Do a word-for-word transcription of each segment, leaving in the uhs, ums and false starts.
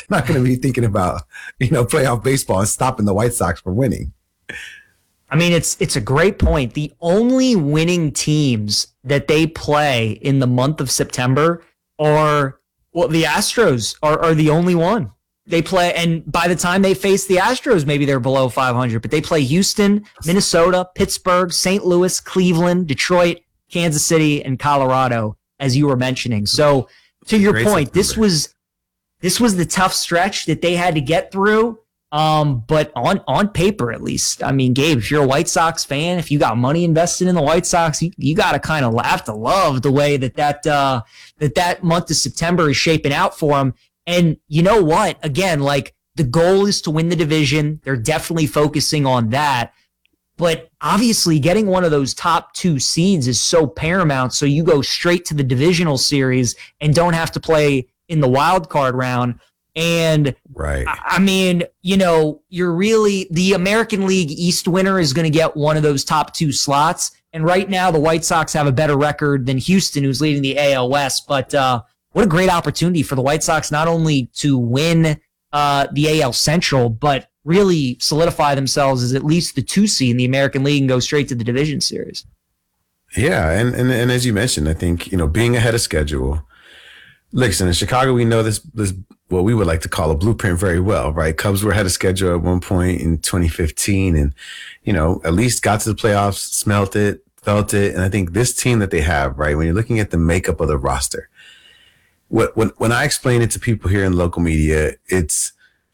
not going to be thinking about, you know, playoff baseball and stopping the White Sox from winning. I mean, it's it's a great point. The only winning teams that they play in the month of September are, well, the Astros are, are the only one. They play, and by the time they face the Astros, maybe they're below five hundred, but they play Houston, Minnesota, Pittsburgh, Saint Louis, Cleveland, Detroit, Kansas City, and Colorado, as you were mentioning. So to your point, this was this was the tough stretch that they had to get through. Um, but on, on paper, at least, I mean, Gabe, if you're a White Sox fan, if you got money invested in the White Sox, you, you got to kind of have to love the way that that, uh, that that month of September is shaping out for them. And you know what? Again, like, the goal is to win the division. They're definitely focusing on that. But obviously getting one of those top two seeds is so paramount. So you go straight to the divisional series and don't have to play in the wild card round. And right. I mean, you know, you're really, the American League East winner is going to get one of those top two slots. And right now the White Sox have a better record than Houston, who's leading the A L West. But uh, what a great opportunity for the White Sox, not only to win uh, the A L Central, but really solidify themselves as at least the two seed in the American League and go straight to the division series. Yeah. And, and, and as you mentioned, I think, you know, being ahead of schedule, listen, in Chicago, we know this, this, what we would like to call a blueprint very well, right? Cubs were ahead of schedule at one point in twenty fifteen and, you know, at least got to the playoffs, smelt it, felt it. And I think this team that they have, right, when you're looking at the makeup of the roster, what, when, when I explain it to people here in local media, it's,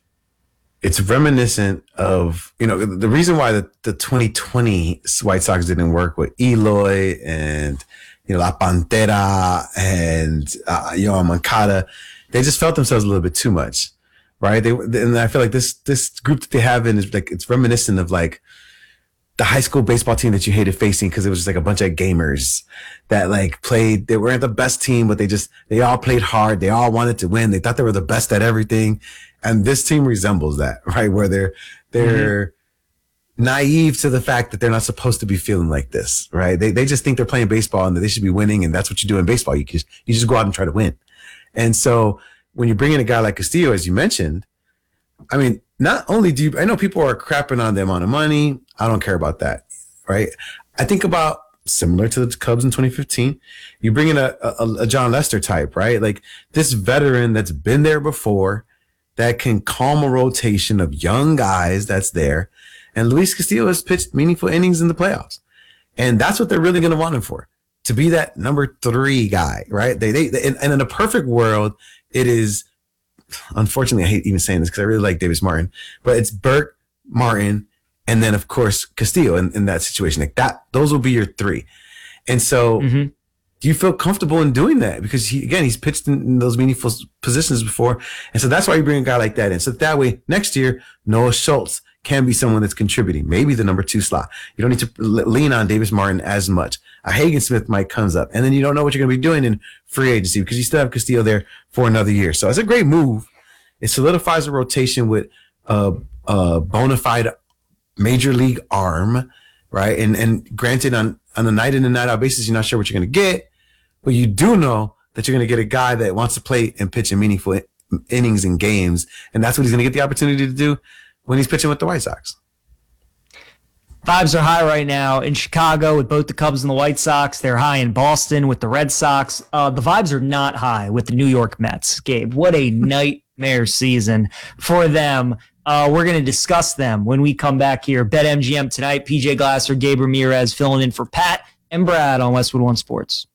it's reminiscent of, you know, the reason why the, the twenty twenty White Sox didn't work with Eloy and, you know, La Pantera and uh, Yoan Moncada, they just felt themselves a little bit too much, right? They and I feel like this this group that they have in is like, it's reminiscent of like the high school baseball team that you hated facing because it was just like a bunch of gamers that like played. They weren't the best team, but they just they all played hard. They all wanted to win. They thought they were the best at everything, and this team resembles that, right? Where they're they're mm-hmm. naive to the fact that they're not supposed to be feeling like this, right? They they just think they're playing baseball and that they should be winning, and that's what you do in baseball. You just you just go out and try to win. And so when you bring in a guy like Castillo, as you mentioned, I mean, not only do you, I know people are crapping on the amount of money. I don't care about that, right? I think about similar to the Cubs in twenty fifteen. You bring in a, a, a John Lester type, right? Like this veteran that's been there before that can calm a rotation of young guys that's there. And Luis Castillo has pitched meaningful innings in the playoffs. And that's what they're really going to want him for. To be that number three guy, right? They, they, and, and in a perfect world, it is, unfortunately, I hate even saying this because I really like Davis Martin, but it's Burke, Martin, and then of course Castillo in, in that situation. Like that, those will be your three. And so mm-hmm. do you feel comfortable in doing that? Because he, again, he's pitched in, in those meaningful positions before. And so that's why you bring a guy like that in. So that way next year, Noah Schultz can be someone that's contributing, maybe the number two slot. You don't need to lean on Davis Martin as much. A Hagen Smith might comes up, and then you don't know what you're going to be doing in free agency because you still have Castillo there for another year. So it's a great move. It solidifies a rotation with a, a bona fide major league arm, right? And and granted, on, on a night in and night out basis, you're not sure what you're going to get, but you do know that you're going to get a guy that wants to play and pitch in meaningful innings and games, and that's what he's going to get the opportunity to do when he's pitching with the White Sox. Vibes are high right now in Chicago with both the Cubs and the White Sox. They're high in Boston with the Red Sox. Uh, the vibes are not high with the New York Mets. Gabe, what a nightmare season for them. Uh, we're going to discuss them when we come back here. BetMGM tonight. P J Glasser, Gabe Ramirez filling in for Pat and Brad on Westwood One Sports.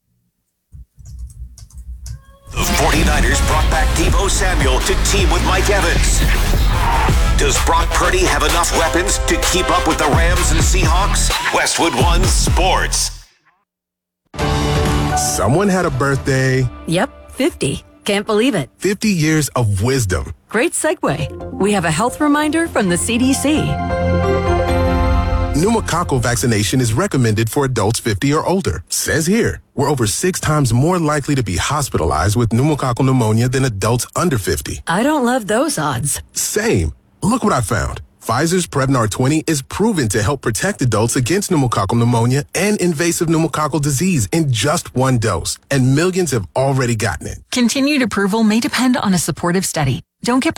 The 49ers brought back Deebo Samuel to team with Mike Evans. Does Brock Purdy have enough weapons to keep up with the Rams and Seahawks? Westwood One Sports. Someone had a birthday. Yep, fifty. Can't believe it. fifty years of wisdom. Great segue. We have a health reminder from the C D C. Pneumococcal vaccination is recommended for adults fifty or older. Says here, we're over six times more likely to be hospitalized with pneumococcal pneumonia than adults under fifty. I don't love those odds. Same. Look what I found. Pfizer's Prevnar twenty is proven to help protect adults against pneumococcal pneumonia and invasive pneumococcal disease in just one dose. And millions have already gotten it. Continued approval may depend on a supportive study. Don't get